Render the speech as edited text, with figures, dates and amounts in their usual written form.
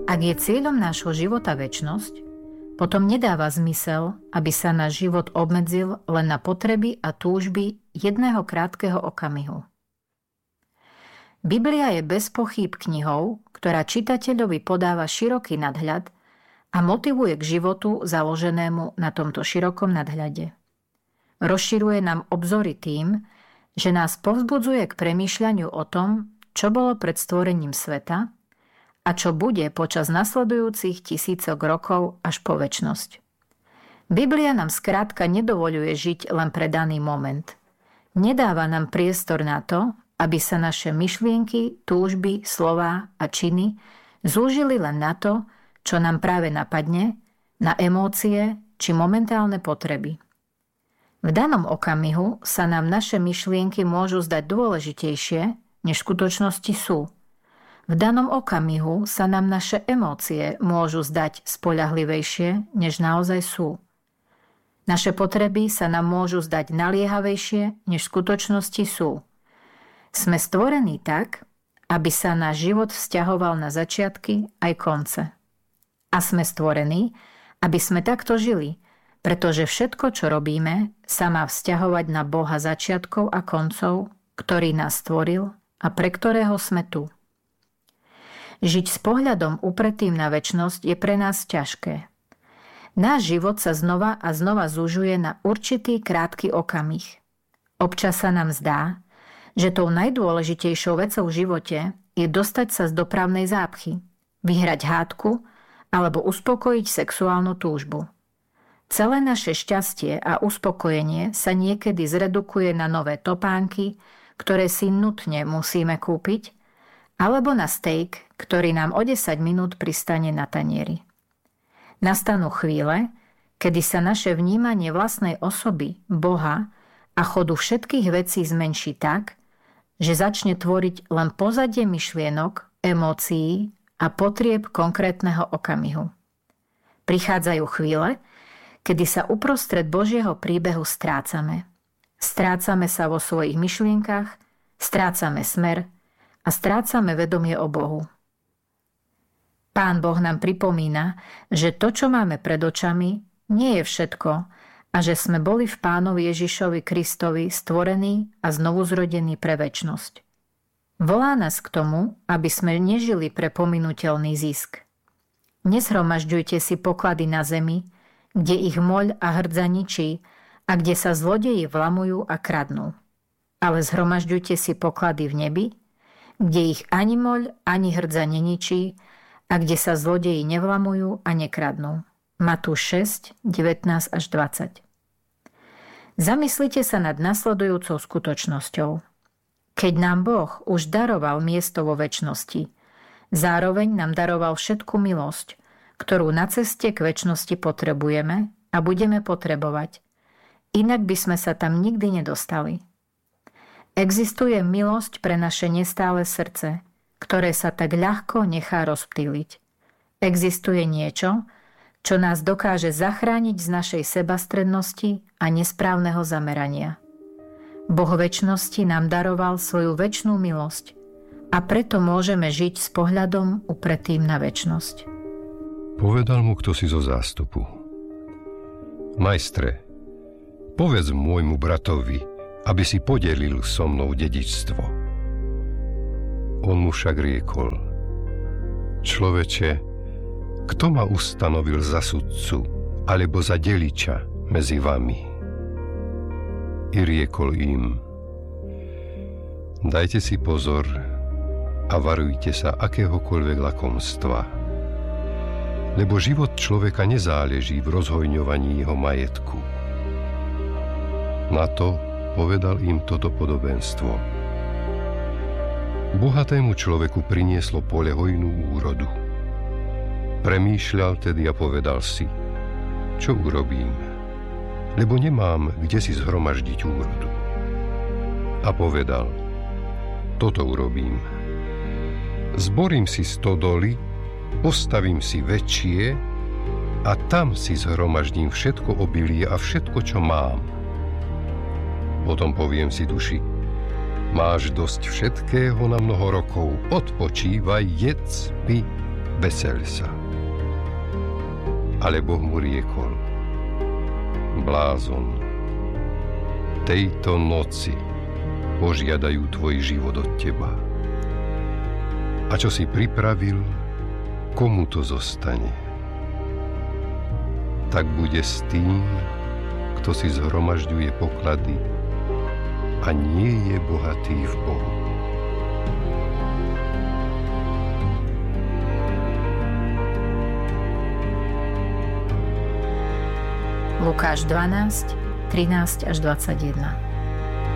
Ak je cieľom nášho života večnosť, potom nedáva zmysel, aby sa náš život obmedzil len na potreby a túžby jedného krátkeho okamihu. Biblia je bez pochýb knihou, ktorá čitateľovi podáva široký nadhľad a motivuje k životu založenému na tomto širokom nadhľade. Rozširuje nám obzory tým, že nás povzbudzuje k premýšľaniu o tom, čo bolo pred stvorením sveta a čo bude počas nasledujúcich tisícok rokov až po večnosť. Biblia nám skrátka nedovoľuje žiť len pre daný moment. Nedáva nám priestor na to, aby sa naše myšlienky, túžby, slová a činy zúžili len na to, čo nám práve napadne, na emócie či momentálne potreby. V danom okamihu sa nám naše myšlienky môžu zdať dôležitejšie, než v skutočnosti sú. V danom okamihu sa nám naše emócie môžu zdať spoľahlivejšie, než naozaj sú. Naše potreby sa nám môžu zdať naliehavejšie, než v skutočnosti sú. Sme stvorení tak, aby sa náš život vzťahoval na začiatky aj konce. A sme stvorení, aby sme takto žili, pretože všetko, čo robíme, sa má vzťahovať na Boha začiatkov a koncov, ktorý nás stvoril a pre ktorého sme tu. Žiť s pohľadom upretým na večnosť je pre nás ťažké. Náš život sa znova a znova zužuje na určitý krátky okamih. Občas sa nám zdá, že tou najdôležitejšou vecou v živote je dostať sa z dopravnej zápchy, vyhrať hádku alebo uspokojiť sexuálnu túžbu. Celé naše šťastie a uspokojenie sa niekedy zredukuje na nové topánky, ktoré si nutne musíme kúpiť, alebo na steak, ktorý nám o 10 minút pristane na tanieri. Nastanú chvíle, kedy sa naše vnímanie vlastnej osoby, Boha a chodu všetkých vecí zmenší tak, že začne tvoriť len pozadie myšlienok, emócií a potrieb konkrétneho okamihu. Prichádzajú chvíle, kedy sa uprostred Božieho príbehu strácame. Strácame sa vo svojich myšlienkach, strácame smer a strácame vedomie o Bohu. Pán Boh nám pripomína, že to, čo máme pred očami, nie je všetko a že sme boli v Pánovi Ježišovi Kristovi stvorení a znovuzrodení pre večnosť. Volá nás k tomu, aby sme nežili pre pominuteľný zisk. Nezhromažďujte si poklady na zemi, kde ich moľ a hrdza ničí a kde sa zlodeji vlamujú a kradnú. Ale zhromažďujte si poklady v nebi, kde ich ani moľ, ani hrdza neničí a kde sa zlodeji nevlamujú a nekradnú. Matúš 6, 19 až 20. Zamyslite sa nad nasledujúcou skutočnosťou. Keď nám Boh už daroval miesto vo večnosti, zároveň nám daroval všetku milosť, ktorú na ceste k večnosti potrebujeme a budeme potrebovať. Inak by sme sa tam nikdy nedostali. Existuje milosť pre naše nestále srdce, ktoré sa tak ľahko nechá rozptýliť. Existuje niečo, čo nás dokáže zachrániť z našej sebastrednosti a nesprávneho zamerania. Boh večnosti nám daroval svoju večnú milosť a preto môžeme žiť s pohľadom upretým na večnosť. Povedal mu kto si zo zástupu: Majstre, povedz môjmu bratovi, aby si podelil so mnou dedičstvo. On mu však riekol: Človeče, kto ma ustanovil za sudcu alebo za deliča medzi vami? I riekol im: Dajte si pozor a varujte sa akéhokoľvek lakomstva, lebo život človeka nezáleží v rozhojňovaní jeho majetku. Na to povedal im toto podobenstvo. Bohatému človeku prinieslo pole hojnú úrodu. Premýšľal tedy a povedal si: Čo urobím? Lebo nemám kde si zhromaždiť úrodu. A povedal: Toto urobím. Zborím si stodoly, postavím si väčšie a tam si zhromaždím všetko obilie a všetko, čo mám. Potom poviem si duši: Máš dosť všetkého na mnoho rokov, odpočívaj, jedz, pi veseľ sa. Ale Boh mu riekol: blázon, tejto noci požiadajú tvoj život od teba. A čo si pripravil, komu to zostane? Tak bude s tým, kto si zhromažďuje poklady a nie je bohatý v Bohu. Lukáš 12, 13 až 21.